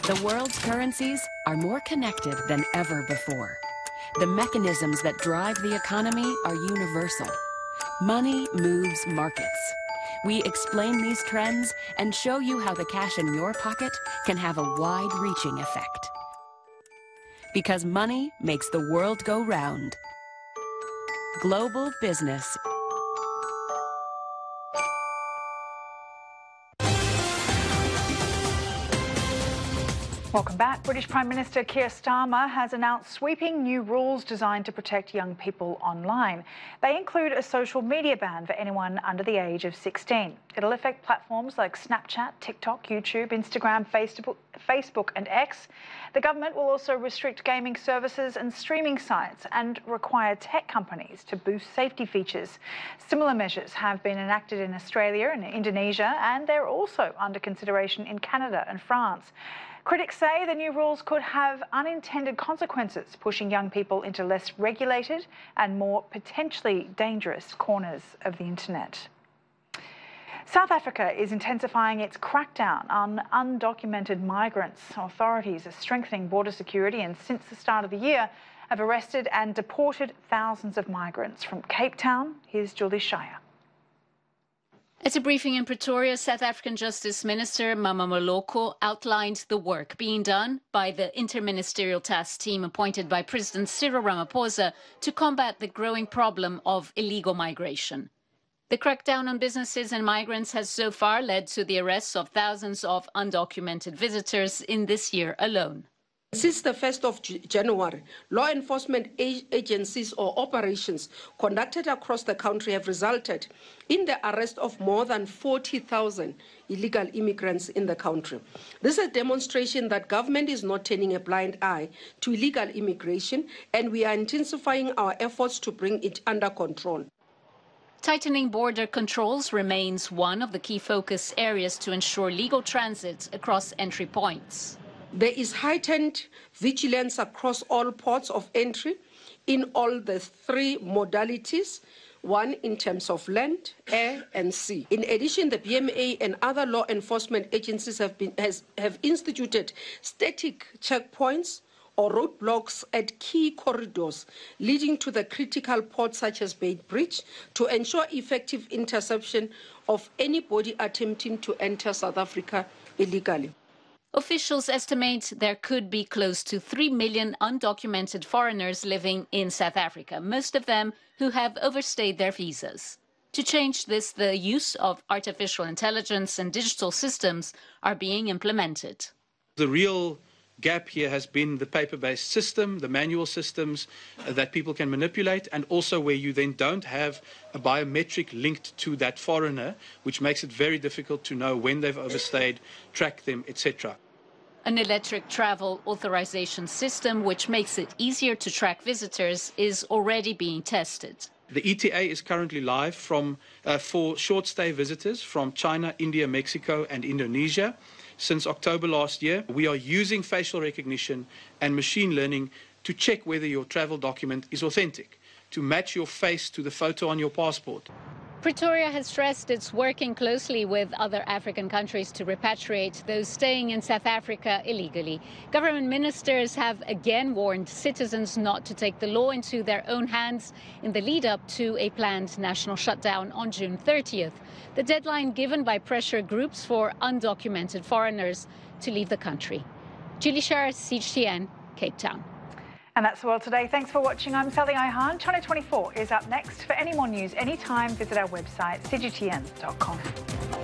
The world's currencies are more connected than ever before. The mechanisms that drive the economy are universal. Money moves markets. We explain these trends and show you how the cash in your pocket can have a wide-reaching effect. Because money makes the world go round. Global business. Welcome back. British Prime Minister Keir Starmer has announced sweeping new rules designed to protect young people online. They include a social media ban for anyone under the age of 16. It'll affect platforms like Snapchat, TikTok, YouTube, Instagram, Facebook and X. The government will also restrict gaming services and streaming sites and require tech companies to boost safety features. Similar measures have been enacted in Australia and Indonesia, and they're also under consideration in Canada and France. Critics say the new rules could have unintended consequences, pushing young people into less regulated and more potentially dangerous corners of the internet. South Africa is intensifying its crackdown on undocumented migrants. Authorities are strengthening border security and since the start of the year have arrested and deported thousands of migrants. From Cape Town, here's Julie Shire. At a briefing in Pretoria, South African Justice Minister Mama Moloko outlined the work being done by the interministerial task team appointed by President Cyril Ramaphosa to combat the growing problem of illegal migration. The crackdown on businesses and migrants has so far led to the arrests of thousands of undocumented visitors in this year alone. Since the 1st of January, law enforcement agencies or operations conducted across the country have resulted in the arrest of more than 40,000 illegal immigrants in the country. This is a demonstration that government is not turning a blind eye to illegal immigration, and we are intensifying our efforts to bring it under control. Tightening border controls remains one of the key focus areas to ensure legal transit across entry points. There is heightened vigilance across all ports of entry in all the three modalities, one in terms of land, air and sea. In addition, the BMA and other law enforcement agencies have instituted static checkpoints or roadblocks at key corridors leading to the critical ports such as Beit Bridge to ensure effective interception of anybody attempting to enter South Africa illegally. Officials estimate there could be close to 3 million undocumented foreigners living in South Africa, most of them who have overstayed their visas. To change this, the use of artificial intelligence and digital systems are being implemented. The real gap here has been the paper-based system, the manual systems that people can manipulate, and also where you then don't have a biometric linked to that foreigner, which makes it very difficult to know when they've overstayed, track them, etc. An electric travel authorization system, which makes it easier to track visitors, is already being tested. The ETA is currently live for short-stay visitors from China, India, Mexico and Indonesia. Since October last year, we are using facial recognition and machine learning to check whether your travel document is authentic, to match your face to the photo on your passport. Pretoria has stressed it's working closely with other African countries to repatriate those staying in South Africa illegally. Government ministers have again warned citizens not to take the law into their own hands in the lead-up to a planned national shutdown on June 30th, the deadline given by pressure groups for undocumented foreigners to leave the country. Julie Shire, CGTN, Cape Town. And that's the world today. Thanks for watching. I'm Sally Ihan. China 24 is up next. For any more news anytime, visit our website, cgtn.com.